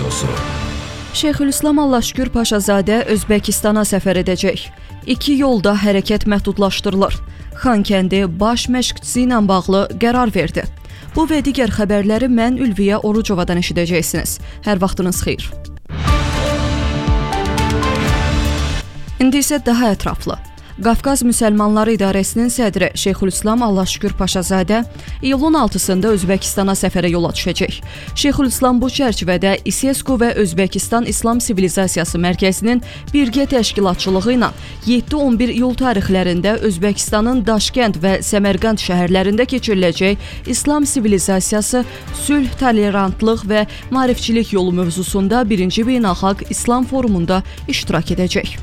Radyosu. Şeyxülislam Allahşükür Paşazadə Özbəkistana səfər edəcək. 2 yolda hərəkət məhdudlaşdırılır. Xankəndi baş məşqçisi ilə bağlı qərar verdi. Bu və digər xəbərləri mən Ülviyə Orucovadan eşidəcəksiniz. Hər vaxtınız xeyir. İndi isə daha ətraflı. Qafqaz Müsəlmanları İdarəsinin sədri Şeyxülislam Allahşükür Paşazadə iyulun 6-sında Özbəkistana səfərə yola düşəcək. Şeyxülislam bu çərçivədə İSESKO və Özbəkistan İslam Sivilizasiyası Mərkəzinin birgə təşkilatçılığı ilə 7-11 iyul tarixlərində Özbəkistanın Daşkənd və Səmərqand şəhərlərində keçiriləcək İslam Sivilizasiyası, sülh, tolerantlıq və maarifçilik yolu mövzusunda 1-ci Beynəlxalq İslam Forumunda iştirak edəcək.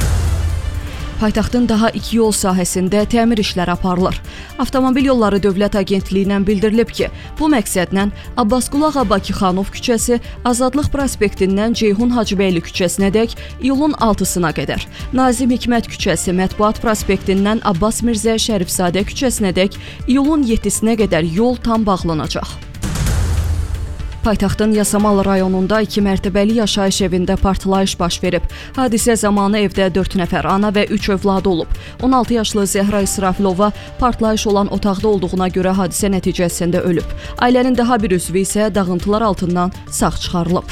Paytaxtın daha 2 yol sahəsində təmir işləri aparılır. Avtomobil Yolları Dövlət Agentliyindən bildirilib ki, bu məqsədlə Abbasqulu Ağa Bakıxanov küçəsi Azadlıq prospektindən Ceyhun Hacıbəyli küçəsinədək iyulun 6-sına qədər, Nazim Hikmət küçəsi Mətbuat prospektindən Abbas Mirzə Şərifzadə küçəsinədək iyulun 7-sinə qədər yol tam bağlanacaq. Paytaxtın Yasamal rayonunda 2 mərtəbəli yaşayış evində partlayış baş verib. Hadisə zamanı evdə 4 nəfər ana və 3 övladı olub. 16 yaşlı Zəhra İsrafilova partlayış olan otaqda olduğuna görə hadisə nəticəsində ölüb. Ailənin daha bir üzvü isə dağıntılar altından sağ çıxarılıb.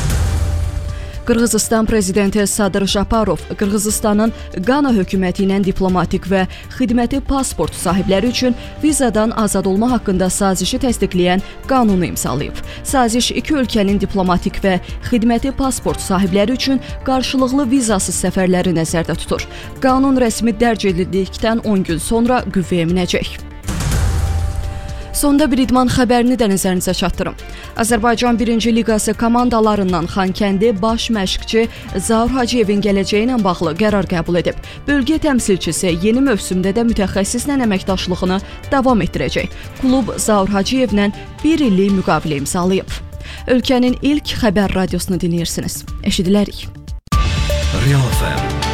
Qırğızıstan prezidenti Sadır Japarov Qırğızıstanın Qana hökuməti ilə diplomatik və xidməti pasport sahibləri üçün vizadan azad olma haqqında sazişi təsdiqləyən qanunu imzalayıb. Saziş 2 ölkənin diplomatik və xidməti pasport sahibləri üçün qarşılıqlı vizasız səfərləri nəzərdə tutur. Qanun rəsmi dərc edildikdən 10 gün sonra qüvvəyə minəcək. Sonda bir idman xəbərini də nəzərinizə çatdırım. Azərbaycan 1-ci liqası komandalarından Xankəndi baş məşqçi Zaur Hacıyevin gələcəyi ilə bağlı qərar qəbul edib. Bölgə təmsilçisi yeni mövsümdə də mütəxəssislə əməkdaşlığını davam etdirəcək. Klub Zaur Hacıyevlə 1 illik müqavilə imzalayıb. Ölkənin ilk xəbər radiosunu dinləyirsiniz. Eşidilərik. Real FM